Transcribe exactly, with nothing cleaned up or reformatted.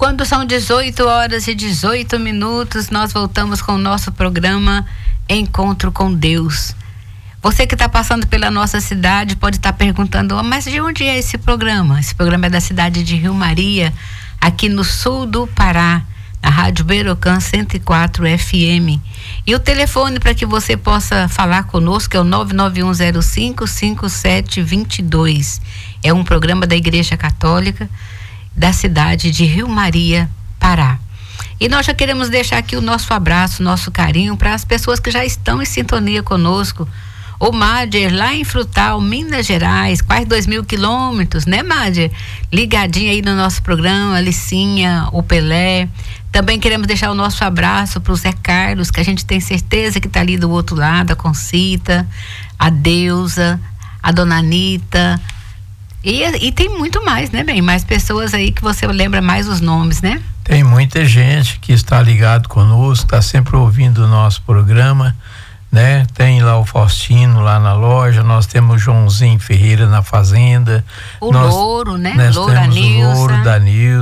Quando são dezoito horas e dezoito minutos, nós voltamos com o nosso programa Encontro com Deus. Você que está passando pela nossa cidade pode estar tá perguntando, oh, mas de onde é esse programa? Esse programa é da cidade de Rio Maria, aqui no sul do Pará, na Rádio Berocan cento e quatro F M. E o telefone para que você possa falar conosco é o nove nove um zero cinco cinco sete dois dois. É um programa da Igreja Católica da cidade de Rio Maria, Pará. E nós já queremos deixar aqui o nosso abraço, nosso carinho para as pessoas que já estão em sintonia conosco. O Mader, lá em Frutal, Minas Gerais, quase dois mil quilômetros, né, Mader? Ligadinho aí no nosso programa, a Licinha, o Pelé. Também queremos deixar o nosso abraço para o Zé Carlos, que a gente tem certeza que está ali do outro lado, a Concita, a Deusa, a Dona Anitta. E, e tem muito mais, né, bem? Mais pessoas aí que você lembra mais os nomes, né? Tem muita gente que está ligado conosco, está sempre ouvindo o nosso programa, né? Tem lá o Faustino lá na loja, nós temos o Joãozinho Ferreira na fazenda. O nós, Louro, né? Nós Loura temos Nilza. o Louro da Nilza.